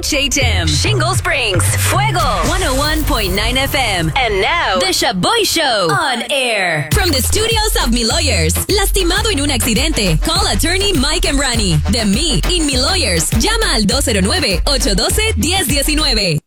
HHM, Shingle Springs, Fuego, 101.9 FM. And now, The Shaboy Show on air. From the studios of Mi Lawyers. Lastimado en un accidente. Call attorney Mike Emrani. De Me in Mi Lawyers. Llama al 209-812-1019.